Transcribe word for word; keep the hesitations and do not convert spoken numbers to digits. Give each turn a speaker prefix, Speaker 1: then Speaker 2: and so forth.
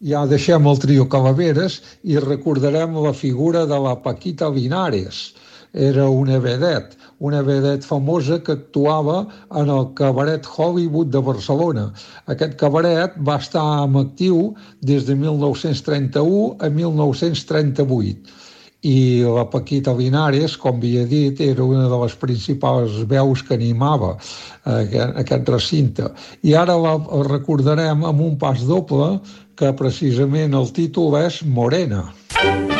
Speaker 1: Ja deixem el trio Calaveras i recordarem la figura de la Paquita Linares. Era una vedet, una vedet famosa que actuava en el cabaret Hollywood de Barcelona. Aquest cabaret va estar en actiu des de mil nou-cents trenta-u a mil nou-cents trenta-vuit. I la Paquita Linares, com havia dit, era una de les principals veus que animava aquest, aquest recinte. I ara la recordarem amb un pas doble que precisament el títol és Morena.